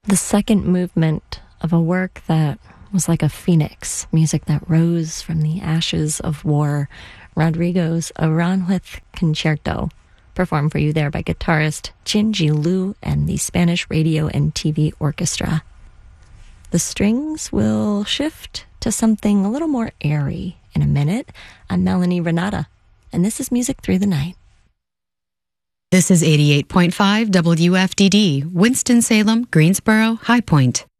The second movement of a work that was like a phoenix, music that rose from the ashes of war, Rodrigo's Aranjuez Concerto, performed for you there by guitarist Jinji Liu and the Spanish Radio and TV Orchestra. The strings will shift to something a little more airy in a minute. I'm Melanie Renata, and this is Music Through the Night. This is 88.5 WFDD, Winston-Salem, Greensboro, High Point.